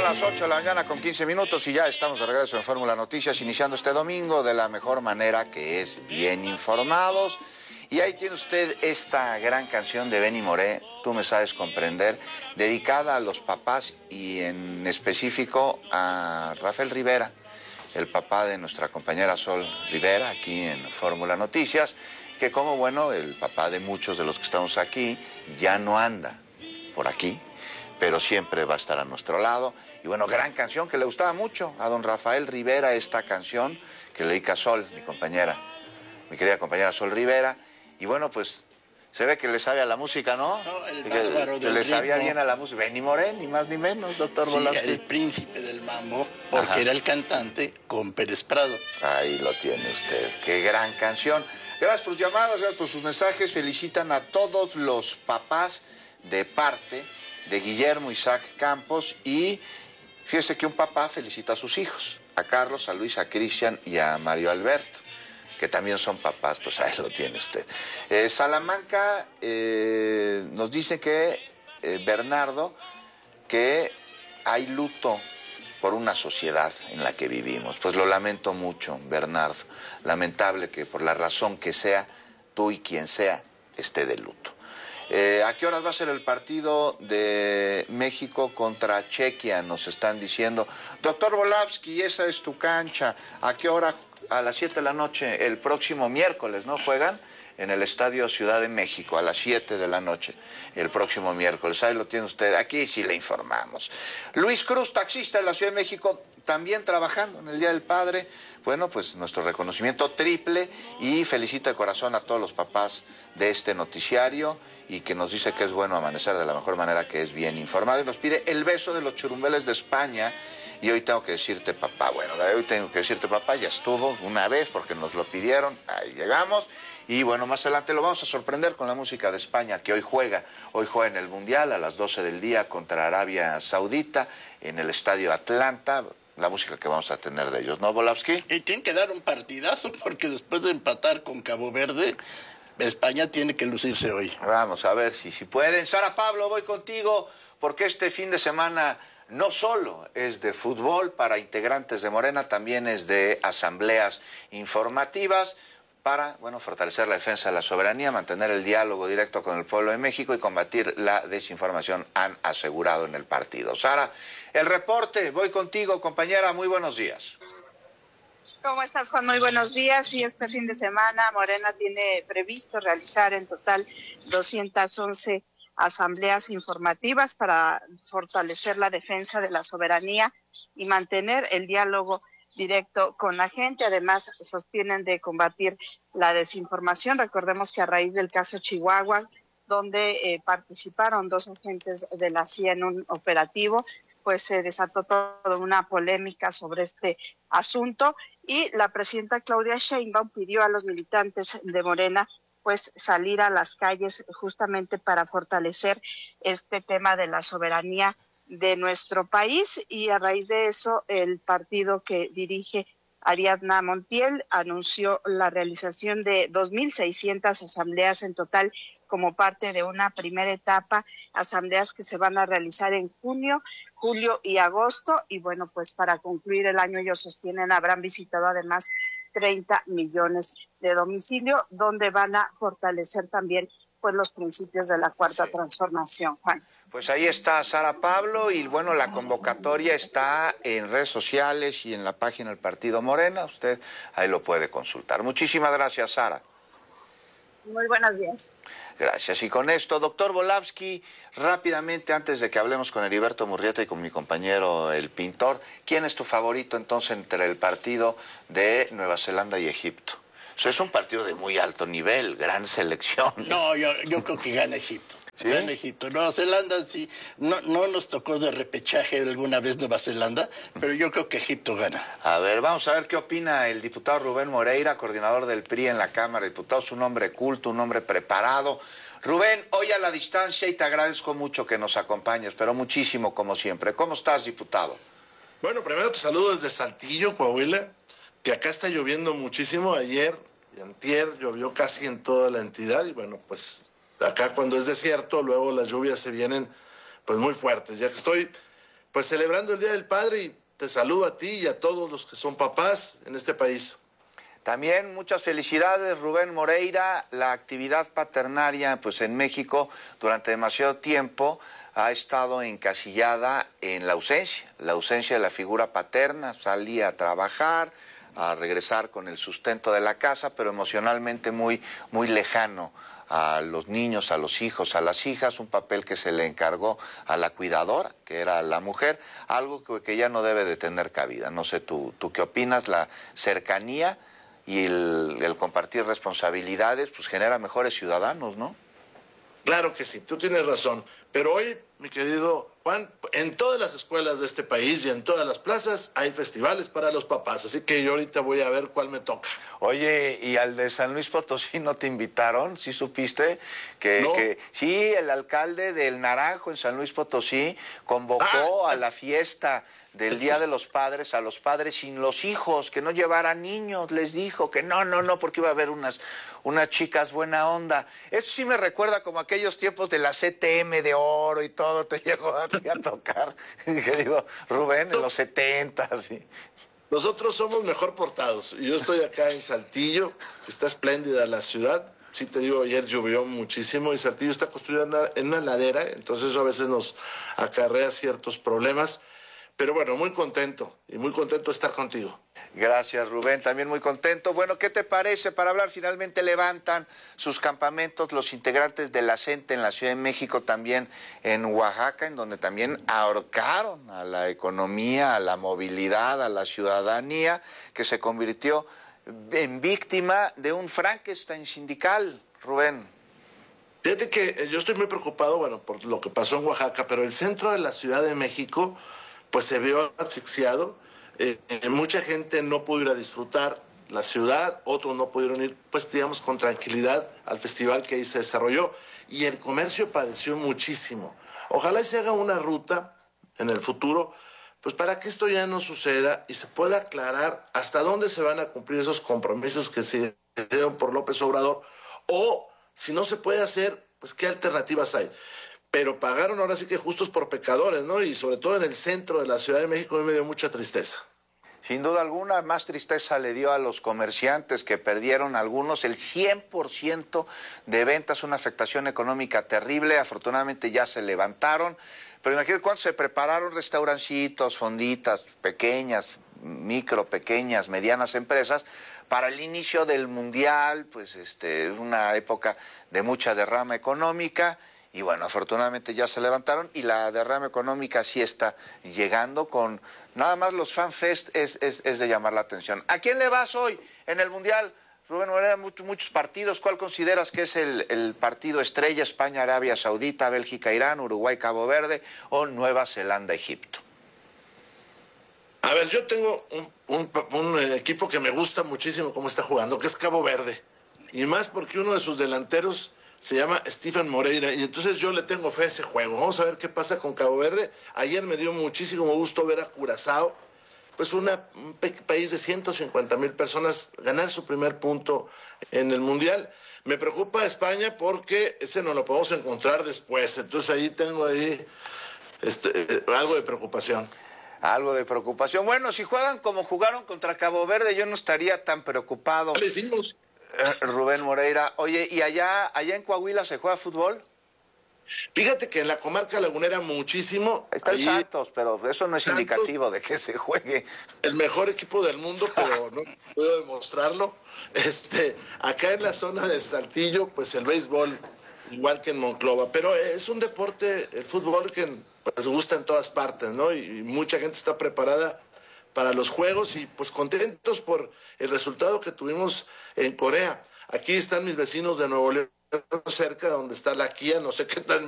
las 8 de la mañana con 15 minutos y ya estamos de regreso en Fórmula Noticias, iniciando este domingo de la mejor manera, que es bien informados. Y ahí tiene usted esta gran canción de Benny Moré, Tú me sabes comprender, dedicada a los papás y en específico a Rafael Rivera, el papá de nuestra compañera Sol Rivera, aquí en Fórmula Noticias, que como bueno, el papá de muchos de los que estamos aquí ya no anda por aquí, pero siempre va a estar a nuestro lado. Y bueno, gran canción que le gustaba mucho a don Rafael Rivera, esta canción que le dedica a Sol, mi querida compañera Sol Rivera. Y bueno, pues se ve que le sabe a la música, ¿no? No, el bárbaro del le sabía ritmo. Bien a la música. Benny Moré, ni más ni menos, doctor Volásquez. Sí, el príncipe del mambo, porque Ajá. era el cantante con Pérez Prado. Ahí lo tiene usted, qué gran canción. Gracias por sus llamadas, gracias por sus mensajes. Felicitan a todos los papás de parte de Guillermo Isaac Campos. Y fíjese que un papá felicita a sus hijos, a Carlos, a Luis, a Cristian y a Mario Alberto, que también son papás. Pues ahí lo tiene usted. Salamanca nos dice que, Bernardo, que hay luto por una sociedad en la que vivimos. Pues lo lamento mucho, Bernardo. Lamentable que por la razón que sea, tú y quien sea esté de luto. ¿A qué horas va a ser el partido de México contra Chequia? Nos están diciendo. Doctor Volásquez, esa es tu cancha. ¿A qué hora? A las 7 de la noche, el próximo miércoles, ¿no? Juegan en el Estadio Ciudad de México, a las 7 de la noche, el próximo miércoles. Ahí lo tiene usted, aquí sí le informamos. Luis Cruz, taxista de la Ciudad de México, también trabajando en el Día del Padre. Bueno, pues nuestro reconocimiento triple y felicito de corazón a todos los papás de este noticiario y que nos dice que es bueno amanecer de la mejor manera, que es bien informado. Y nos pide el beso de los churumbeles de España. Y hoy tengo que decirte papá. Bueno, hoy tengo que decirte papá, ya estuvo una vez porque nos lo pidieron, ahí llegamos. Y bueno, más adelante lo vamos a sorprender con la música de España, que hoy juega en el Mundial a las 12 del día contra Arabia Saudita en el Estadio Atlanta. La música que vamos a tener de ellos, ¿no, Volásquez? Y tiene que dar un partidazo, porque después de empatar con Cabo Verde, España tiene que lucirse hoy. Vamos a ver si pueden. Sara Pablo, voy contigo, porque este fin de semana no solo es de fútbol para integrantes de Morena, también es de asambleas informativas para, bueno, fortalecer la defensa de la soberanía, mantener el diálogo directo con el pueblo de México y combatir la desinformación, han asegurado en el partido. Sara, el reporte, voy contigo, compañera, muy buenos días. ¿Cómo estás, Juan? Muy buenos días. Y este fin de semana Morena tiene previsto realizar en total 211 asambleas informativas para fortalecer la defensa de la soberanía y mantener el diálogo directo con la gente. Además, sostienen de combatir la desinformación. Recordemos que a raíz del caso Chihuahua, donde participaron 2 agentes de la CIA en un operativo, pues se desató toda una polémica sobre este asunto y la presidenta Claudia Sheinbaum pidió a los militantes de Morena pues salir a las calles justamente para fortalecer este tema de la soberanía de nuestro país. Y a raíz de eso, el partido que dirige Ariadna Montiel anunció la realización de 2.600 asambleas en total como parte de una primera etapa, asambleas que se van a realizar en junio, julio y agosto. Y bueno, pues para concluir el año, ellos sostienen, habrán visitado además 30 millones de domicilio, donde van a fortalecer también pues los principios de la Cuarta Transformación, Juan. Pues ahí está Sara Pablo y bueno, la convocatoria está en redes sociales y en la página del Partido Morena. Usted ahí lo puede consultar. Muchísimas gracias, Sara. Muy buenos días. Gracias. Y con esto, doctor Volásquez, rápidamente, antes de que hablemos con Heriberto Murrieta y con mi compañero el pintor, ¿quién es tu favorito entonces entre el partido de Nueva Zelanda y Egipto? Eso es un partido de muy alto nivel, gran selección. No, yo creo que gana Egipto. ¿Sí? Gana Egipto. Nueva Zelanda sí, no nos tocó de repechaje alguna vez Nueva Zelanda, pero yo creo que Egipto gana. A ver, vamos a ver qué opina el diputado Rubén Moreira, coordinador del PRI en la Cámara de Diputados, un hombre culto, un hombre preparado. Rubén, hoy a la distancia y te agradezco mucho que nos acompañes, pero muchísimo como siempre. ¿Cómo estás, diputado? Bueno, primero te saludo desde Saltillo, Coahuila, que acá está lloviendo muchísimo. Ayer y antier llovió casi en toda la entidad y bueno, pues acá cuando es desierto, luego las lluvias se vienen pues muy fuertes. Ya que estoy pues celebrando el Día del Padre, y te saludo a ti y a todos los que son papás en este país. También muchas felicidades, Rubén Moreira. La actividad paternaria, pues en México durante demasiado tiempo ha estado encasillada en la ausencia de la figura paterna. Salía a trabajar, a regresar con el sustento de la casa, pero emocionalmente muy lejano a los niños, a los hijos, a las hijas, un papel que se le encargó a la cuidadora, que era la mujer, algo que ya no debe de tener cabida. No sé, ¿tú qué opinas? La cercanía y el compartir responsabilidades, pues genera mejores ciudadanos, ¿no? Claro que sí, tú tienes razón. Pero hoy, mi querido Juan, en todas las escuelas de este país y en todas las plazas hay festivales para los papás. Así que yo ahorita voy a ver cuál me toca. Oye, ¿y al de San Luis Potosí no te invitaron? ¿Sí supiste? No. Sí, el alcalde del Naranjo en San Luis Potosí convocó a la fiesta del Día de los Padres a los padres sin los hijos, que no llevaran niños. Les dijo que no, porque iba a haber unas chicas buena onda. Eso sí me recuerda como aquellos tiempos de la CTM de oro y todo, te llegó a ti a tocar, querido Rubén, en los 70, sí. Nosotros somos mejor portados. Yo estoy acá en Saltillo, está espléndida la ciudad. Sí, te digo, ayer llovió muchísimo y Saltillo está construida en una ladera, entonces eso a veces nos acarrea ciertos problemas. Pero bueno, muy contento de estar contigo. Gracias, Rubén, también muy contento. Bueno, ¿qué te parece? Para hablar, finalmente levantan sus campamentos los integrantes de la CENTE en la Ciudad de México, también en Oaxaca, en donde también ahorcaron a la economía, a la movilidad, a la ciudadanía, que se convirtió en víctima de un Frankenstein sindical, Rubén. Fíjate que yo estoy muy preocupado, bueno, por lo que pasó en Oaxaca, pero el centro de la Ciudad de México pues se vio asfixiado. Mucha gente no pudo ir a disfrutar la ciudad, otros no pudieron ir, pues digamos, con tranquilidad al festival que ahí se desarrolló, y el comercio padeció muchísimo. Ojalá se haga una ruta en el futuro, pues para que esto ya no suceda y se pueda aclarar hasta dónde se van a cumplir esos compromisos que se dieron por López Obrador, o si no se puede hacer, pues qué alternativas hay. Pero pagaron ahora sí que justos por pecadores, ¿no? Y sobre todo en el centro de la Ciudad de México a mí me dio mucha tristeza. Sin duda alguna, más tristeza le dio a los comerciantes que perdieron algunos el 100% de ventas, una afectación económica terrible. Afortunadamente ya se levantaron, pero imagínate cuánto se prepararon restaurancitos, fonditas, pequeñas, pequeñas, medianas empresas para el inicio del Mundial. Pues es una época de mucha derrama económica. Y bueno, afortunadamente ya se levantaron y la derrama económica sí está llegando. Con nada más los FanFest es de llamar la atención. ¿A quién le vas hoy en el Mundial? Rubén Moreira, muchos partidos. ¿Cuál consideras que es el partido estrella? España, Arabia Saudita, Bélgica, Irán, Uruguay, Cabo Verde o Nueva Zelanda, Egipto. A ver, yo tengo un equipo que me gusta muchísimo cómo está jugando, que es Cabo Verde. Y más porque uno de sus delanteros se llama Stephen Moreira, y entonces yo le tengo fe a ese juego. Vamos a ver qué pasa con Cabo Verde. Ayer me dio muchísimo gusto ver a Curazao, pues un país de 150,000 personas, ganar su primer punto en el Mundial. Me preocupa España porque ese no lo podemos encontrar después, entonces ahí tengo algo de preocupación. Algo de preocupación. Bueno, si juegan como jugaron contra Cabo Verde, yo no estaría tan preocupado. ¿Qué le hicimos? Rubén Moreira, oye, ¿y allá en Coahuila se juega fútbol? Fíjate que en la comarca lagunera muchísimo. Está el Santos, pero eso no es Santos, indicativo de que se juegue. El mejor equipo del mundo, pero no puedo demostrarlo. Acá en la zona de Saltillo, pues el béisbol, igual que en Monclova, pero es un deporte, el fútbol, que pues gusta en todas partes, ¿no? Y mucha gente está preparada para los juegos y pues contentos por el resultado que tuvimos en Corea. Aquí están mis vecinos de Nuevo León, cerca donde está la Kia, no sé qué tan